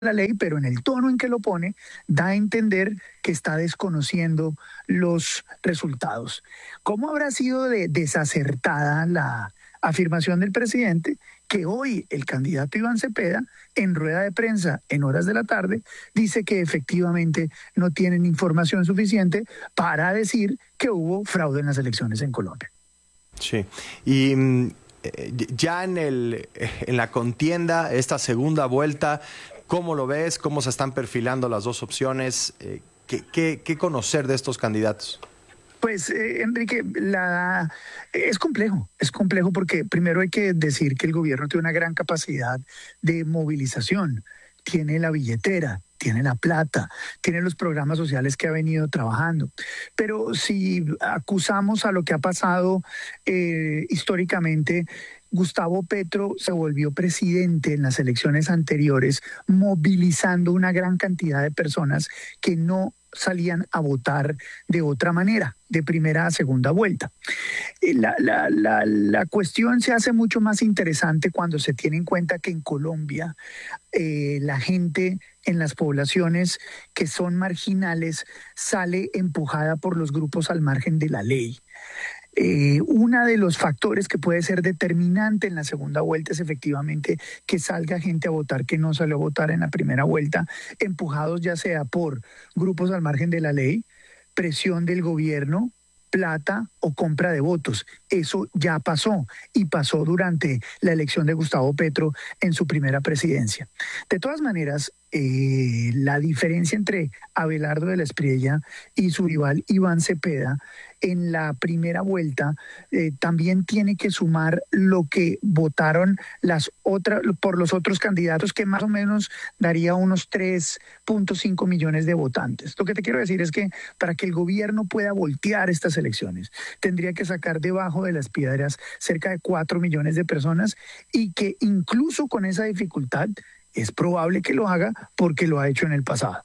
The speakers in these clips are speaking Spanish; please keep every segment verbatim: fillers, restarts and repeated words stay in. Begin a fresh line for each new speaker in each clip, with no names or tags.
la ley, pero en el tono en que lo pone, da a entender que está desconociendo los resultados. ¿Cómo habrá sido de desacertada la afirmación del presidente que hoy el candidato Iván Cepeda, en rueda de prensa en horas de la tarde, dice que efectivamente no tienen información suficiente para decir que hubo fraude en las elecciones en Colombia?
Sí, y mm, ya en, el, en la contienda, esta segunda vuelta, ¿cómo lo ves? ¿Cómo se están perfilando las dos opciones? Eh, ¿qué, qué, ¿Qué conocer de estos candidatos?
Pues, eh, Enrique, la, es complejo, es complejo porque primero hay que decir que el gobierno tiene una gran capacidad de movilización, tiene la billetera, tiene la plata, tiene los programas sociales que ha venido trabajando. Pero si acusamos a lo que ha pasado eh, históricamente, Gustavo Petro se volvió presidente en las elecciones anteriores, movilizando una gran cantidad de personas que no salían a votar de otra manera, de primera a segunda vuelta. La, la, la, la cuestión se hace mucho más interesante cuando se tiene en cuenta que en Colombia eh, la gente en las poblaciones que son marginales sale empujada por los grupos al margen de la ley. Eh, uno de los factores que puede ser determinante en la segunda vuelta es efectivamente que salga gente a votar que no salió a votar en la primera vuelta, empujados ya sea por grupos al margen de la ley, presión del gobierno, plata o compra de votos. Eso ya pasó y pasó durante la elección de Gustavo Petro en su primera presidencia. De todas maneras, eh, la diferencia entre Abelardo de la Espriella y su rival Iván Cepeda en la primera vuelta eh, también tiene que sumar lo que votaron las otras por los otros candidatos, que más o menos daría unos tres punto cinco millones de votantes. Lo que te quiero decir es que para que el gobierno pueda voltear estas elecciones, tendría que sacar debajo de las piedras cerca de cuatro millones de personas, y que incluso con esa dificultad es probable que lo haga porque lo ha hecho en el pasado.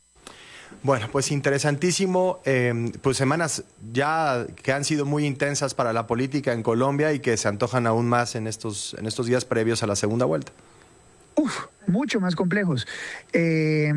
Bueno, pues interesantísimo, eh, pues semanas ya que han sido muy intensas para la política en Colombia y que se antojan aún más en estos, en estos días previos a la segunda vuelta.
Uf, mucho más complejos. Eh,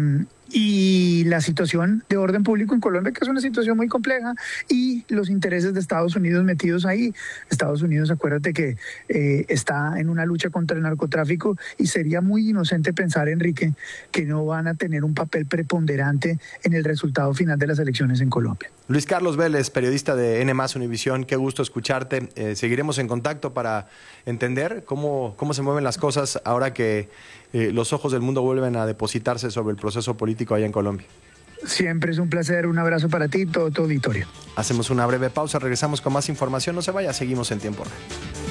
y la situación de orden público en Colombia, que es una situación muy compleja, y los intereses de Estados Unidos metidos ahí. Estados Unidos, acuérdate que eh, está en una lucha contra el narcotráfico, y sería muy inocente pensar, Enrique, que no van a tener un papel preponderante en el resultado final de las elecciones en Colombia.
Luis Carlos Vélez, periodista de N más Univisión, qué gusto escucharte. Eh, seguiremos en contacto para entender cómo, cómo se mueven las cosas ahora que eh, los ojos del mundo vuelven a depositarse sobre el proceso político allá en Colombia.
Siempre es un placer, un abrazo para ti y todo tu auditorio.
Hacemos una breve pausa, regresamos con más información, no se vaya, seguimos en Tiempo Real.